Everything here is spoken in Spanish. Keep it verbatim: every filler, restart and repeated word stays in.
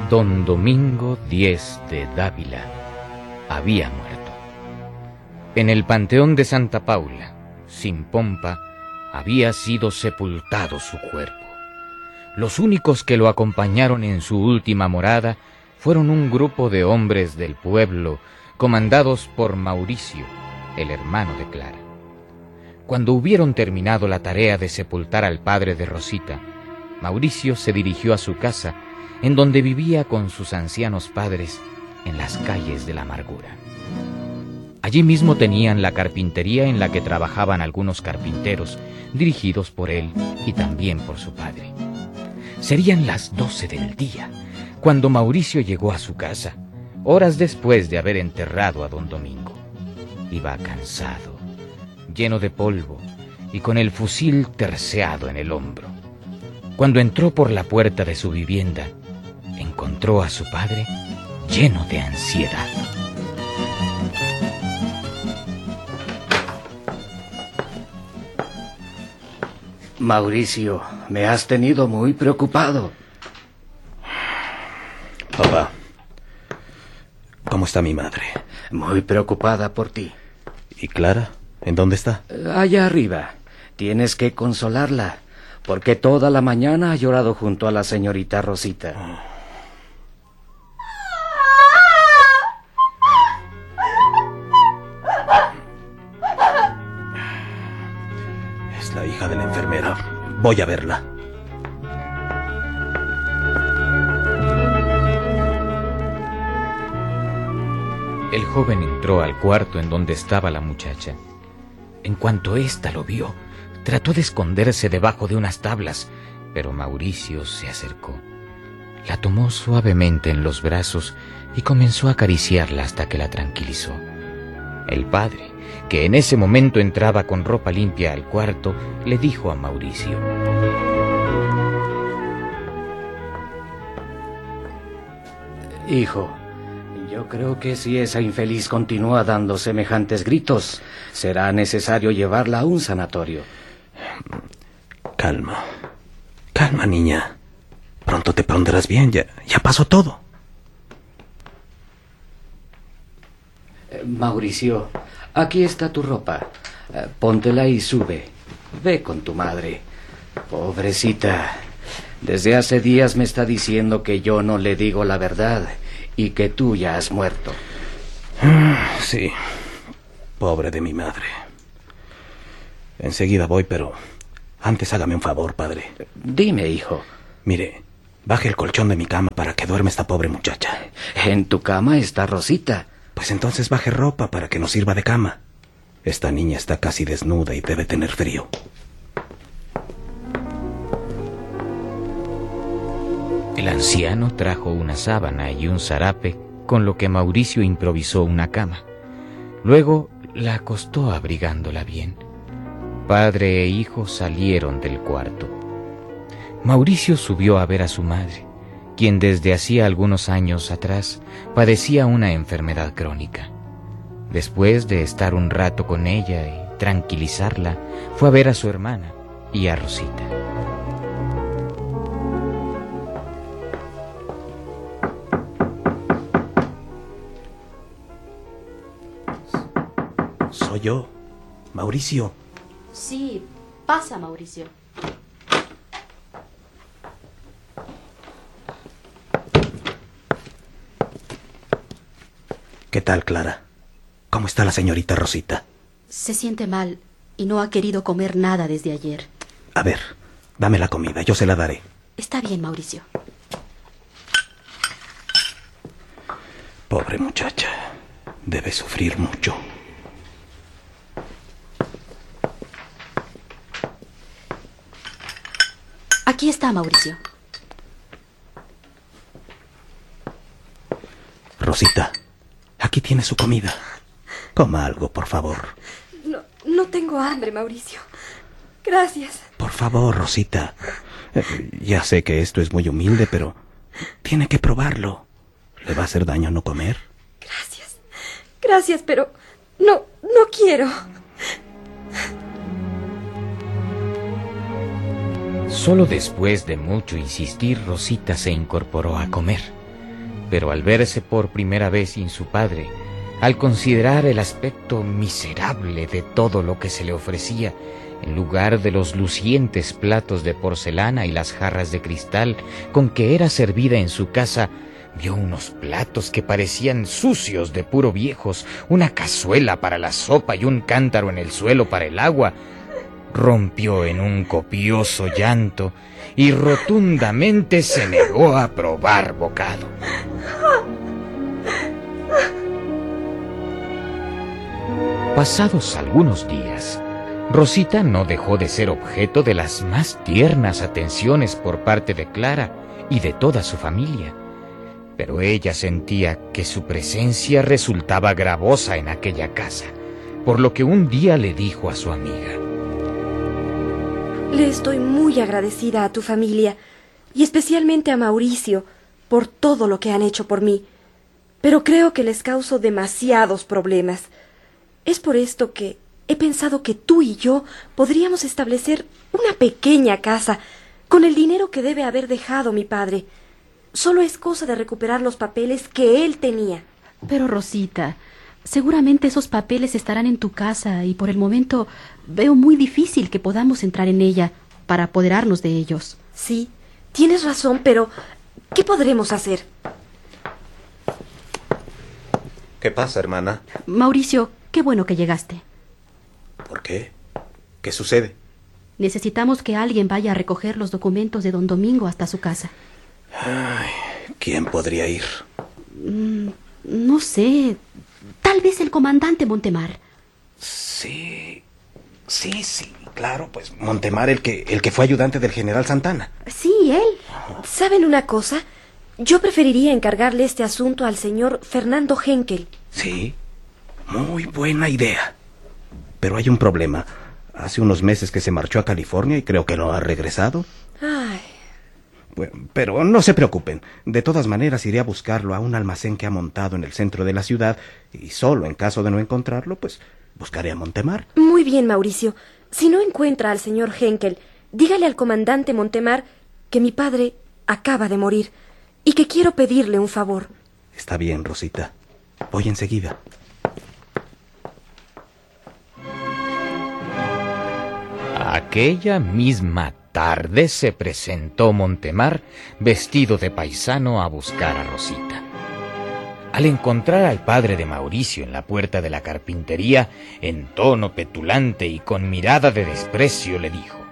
Don Domingo Diez de Dávila había muerto. En el Panteón de Santa Paula, sin pompa, había sido sepultado su cuerpo. Los únicos que lo acompañaron en su última morada fueron un grupo de hombres del pueblo, comandados por Mauricio, el hermano de Clara. Cuando hubieron terminado la tarea de sepultar al padre de Rosita, Mauricio se dirigió a su casa, en donde vivía con sus ancianos padres en las calles de la amargura. Allí mismo tenían la carpintería en la que trabajaban algunos carpinteros, dirigidos por él y también por su padre. Serían las doce del día, cuando Mauricio llegó a su casa, horas después de haber enterrado a don Domingo. Iba cansado, lleno de polvo y con el fusil terceado en el hombro. Cuando entró por la puerta de su vivienda, encontró a su padre lleno de ansiedad. Mauricio, me has tenido muy preocupado. Papá, ¿cómo está mi madre? Muy preocupada por ti. ¿Y Clara? ¿En dónde está? Allá arriba. Tienes que consolarla, porque toda la mañana ha llorado junto a la señorita Rosita. Oh. Es la hija de la enfermera. Voy a verla. El joven entró al cuarto en donde estaba la muchacha. En cuanto ésta lo vio, trató de esconderse debajo de unas tablas, pero Mauricio se acercó. La tomó suavemente en los brazos y comenzó a acariciarla hasta que la tranquilizó. El padre, que en ese momento entraba con ropa limpia al cuarto, le dijo a Mauricio: Hijo, yo creo que si esa infeliz continúa dando semejantes gritos, será necesario llevarla a un sanatorio. Calma, calma, niña. Pronto te pondrás bien, ya, ya pasó todo. Eh, Mauricio, aquí está tu ropa. Eh, póntela y sube. Ve con tu madre. Pobrecita, desde hace días me está diciendo que yo no le digo la verdad y que tú ya has muerto. Sí, pobre de mi madre. Enseguida voy, pero antes hágame un favor, padre. Dime, hijo. Mire, baje el colchón de mi cama para que duerma esta pobre muchacha. En tu cama está Rosita. Pues entonces baje ropa para que nos sirva de cama. Esta niña está casi desnuda y debe tener frío. El anciano trajo una sábana y un zarape, con lo que Mauricio improvisó una cama. Luego la acostó abrigándola bien. Padre e hijo salieron del cuarto. Mauricio subió a ver a su madre, quien desde hacía algunos años atrás padecía una enfermedad crónica. Después de estar un rato con ella y tranquilizarla, fue a ver a su hermana y a Rosita. Soy yo, Mauricio. Sí, pasa, Mauricio. ¿Qué tal, Clara? ¿Cómo está la señorita Rosita? Se siente mal y no ha querido comer nada desde ayer. A ver, dame la comida, yo se la daré. Está bien, Mauricio. Pobre muchacha, debe sufrir mucho. Aquí está, Mauricio. Rosita, aquí tiene su comida. Coma algo, por favor. No, no tengo hambre, Mauricio. Gracias. Por favor, Rosita. Eh, ya sé que esto es muy humilde, pero tiene que probarlo. ¿Le va a hacer daño no comer? Gracias. Gracias, pero no, no quiero. Solo después de mucho insistir, Rosita se incorporó a comer. Pero al verse por primera vez sin su padre, al considerar el aspecto miserable de todo lo que se le ofrecía, en lugar de los lucientes platos de porcelana y las jarras de cristal con que era servida en su casa, vio unos platos que parecían sucios de puro viejos, una cazuela para la sopa y un cántaro en el suelo para el agua. Rompió en un copioso llanto y rotundamente se negó a probar bocado. Pasados algunos días, Rosita no dejó de ser objeto de las más tiernas atenciones por parte de Clara y de toda su familia, pero ella sentía que su presencia resultaba gravosa en aquella casa, por lo que un día le dijo a su amiga: Le estoy muy agradecida a tu familia, y especialmente a Mauricio, por todo lo que han hecho por mí, pero creo que les causo demasiados problemas. Es por esto que he pensado que tú y yo podríamos establecer una pequeña casa con el dinero que debe haber dejado mi padre. Solo es cosa de recuperar los papeles que él tenía. Pero Rosita, seguramente esos papeles estarán en tu casa y por el momento veo muy difícil que podamos entrar en ella para apoderarnos de ellos. Sí, tienes razón, pero ¿qué podremos hacer? ¿Qué pasa, hermana? Mauricio, qué bueno que llegaste. ¿Por qué? ¿Qué sucede? Necesitamos que alguien vaya a recoger los documentos de don Domingo hasta su casa. Ay, ¿quién podría ir? Mm, no sé, tal vez el comandante Montemar. Sí, sí, sí, claro, pues Montemar, el que, el que fue ayudante del general Santana. Sí, él. ¿Saben una cosa? Yo preferiría encargarle este asunto al señor Fernando Henkel. Sí, muy buena idea. Pero hay un problema. Hace unos meses que se marchó a California y creo que no ha regresado. Ay. Bueno, pero no se preocupen. De todas maneras iré a buscarlo a un almacén que ha montado en el centro de la ciudad y solo en caso de no encontrarlo, pues buscaré a Montemar. Muy bien, Mauricio. Si no encuentra al señor Henkel, dígale al comandante Montemar que mi padre acaba de morir y que quiero pedirle un favor. Está bien, Rosita. Voy enseguida. Aquella misma tarde se presentó Montemar vestido de paisano a buscar a Rosita. Al encontrar al padre de Mauricio en la puerta de la carpintería, en tono petulante y con mirada de desprecio le dijo: